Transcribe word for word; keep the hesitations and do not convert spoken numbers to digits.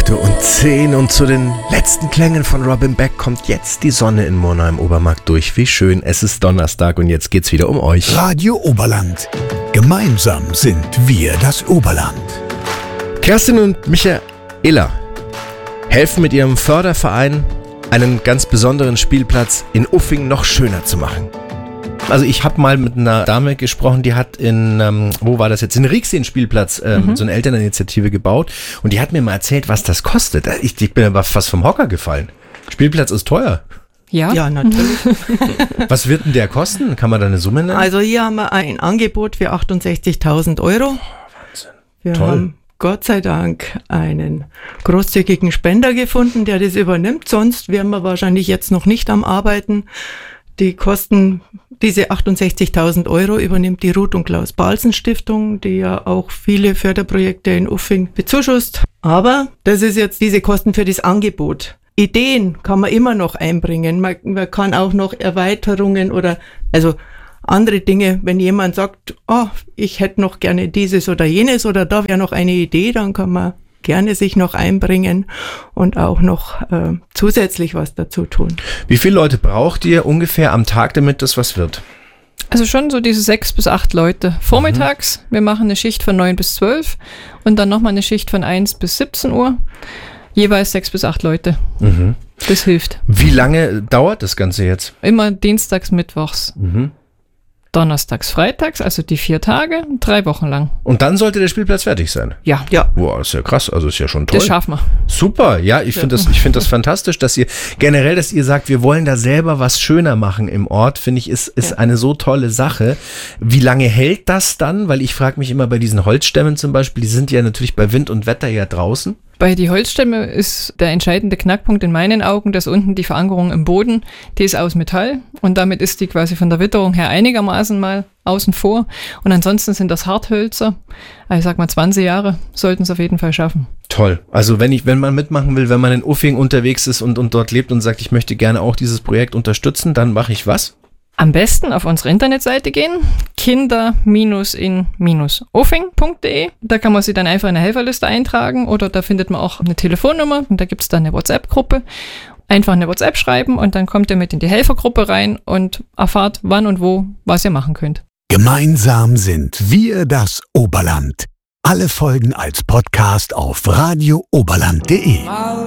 acht Uhr zehn und zu den letzten Klängen von Robin Beck kommt jetzt die Sonne in Murnau im Obermarkt durch. Wie schön, es ist Donnerstag und jetzt geht's wieder um euch. Radio Oberland. Gemeinsam sind wir das Oberland. Kerstin und Michaela helfen mit ihrem Förderverein, einen ganz besonderen Spielplatz in Uffing noch schöner zu machen. Also ich habe mal mit einer Dame gesprochen, die hat in, ähm, wo war das jetzt, in Rieksee einen Spielplatz, ähm, mhm. so eine Elterninitiative gebaut und die hat mir mal erzählt, was das kostet. Ich, ich bin aber fast vom Hocker gefallen. Spielplatz ist teuer. Ja, ja, natürlich. Was wird denn der kosten? Kann man da eine Summe nennen? Also hier haben wir ein Angebot für achtundsechzigtausend Euro. Oh, Wahnsinn. Wir Toll. haben Gott sei Dank einen großzügigen Spender gefunden, der das übernimmt. Sonst wären wir wahrscheinlich jetzt noch nicht am Arbeiten. Die Kosten, diese achtundsechzigtausend Euro übernimmt die Ruth und Klaus Balsen Stiftung, die ja auch viele Förderprojekte in Uffing bezuschusst. Aber das ist jetzt diese Kosten für das Angebot. Ideen kann man immer noch einbringen. Man, man kann auch noch Erweiterungen oder also andere Dinge, wenn jemand sagt, oh, ich hätte noch gerne dieses oder jenes oder da wäre noch eine Idee, dann kann man gerne sich noch einbringen und auch noch äh, zusätzlich was dazu tun. Wie viele Leute braucht ihr ungefähr am Tag, damit das was wird? Also schon so diese sechs bis acht Leute. Vormittags, mhm. wir machen eine Schicht von neun bis zwölf und dann nochmal eine Schicht von eins bis siebzehn Uhr. Jeweils sechs bis acht Leute. Mhm. Das hilft. Wie lange dauert das Ganze jetzt? Immer dienstags, mittwochs. Mhm. Donnerstags, freitags, also die vier Tage, drei Wochen lang. Und dann sollte der Spielplatz fertig sein? Ja. Ja. Wow, das ist ja krass, also ist ja schon toll. Das schaffen wir. Super, ja, ich finde das, ich finde das fantastisch, dass ihr generell, dass ihr sagt, wir wollen da selber was schöner machen im Ort, finde ich, ist, ist ja. eine so tolle Sache. Wie lange hält das dann? Weil ich frage mich immer bei diesen Holzstämmen zum Beispiel, die sind ja natürlich bei Wind und Wetter ja draußen. Bei die Holzstämme ist der entscheidende Knackpunkt in meinen Augen, dass unten die Verankerung im Boden, die ist aus Metall und damit ist die quasi von der Witterung her einigermaßen mal außen vor und ansonsten sind das Harthölzer. Also ich sag mal zwanzig Jahre sollten es auf jeden Fall schaffen. Toll. Also wenn ich, wenn man mitmachen will, wenn man in Uffing unterwegs ist und, und dort lebt und sagt, ich möchte gerne auch dieses Projekt unterstützen, dann mache ich was? Am besten auf unsere Internetseite gehen, kinder in uffing punkt de. Da kann man sie dann einfach in eine Helferliste eintragen oder da findet man auch eine Telefonnummer und da gibt es dann eine WhatsApp-Gruppe. Einfach eine WhatsApp schreiben und dann kommt ihr mit in die Helfergruppe rein und erfahrt, wann und wo, was ihr machen könnt. Gemeinsam sind wir das Oberland. Alle Folgen als Podcast auf radio oberland punkt de.